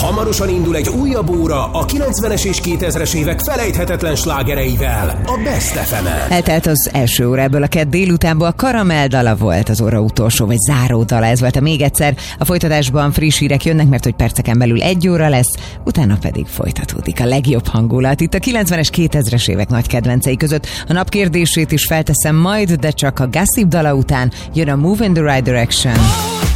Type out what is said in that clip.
Hamarosan indul egy újabb óra a 90-es és 2000-es évek felejthetetlen slágereivel, a Best FM-en. Eltelt az első óra, ebből a kedd délutánból Karamell dala volt az óra utolsó, vagy záró dala, ez volt a még egyszer. A folytatásban friss hírek jönnek, mert hogy perceken belül egy óra lesz, utána pedig folytatódik a legjobb hangulat. Itt a 90-es, 2000-es évek nagy kedvencei között a nap kérdését is felteszem majd, de csak a Gossip dala után jön a Move in the Right Direction.